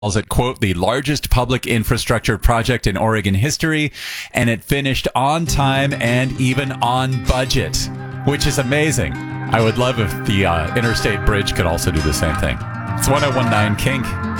calls it, quote, the largest public infrastructure project in Oregon history, and it finished on time and even on budget, which is amazing. I would love if the interstate bridge could also do the same thing. It's 1019 Kink.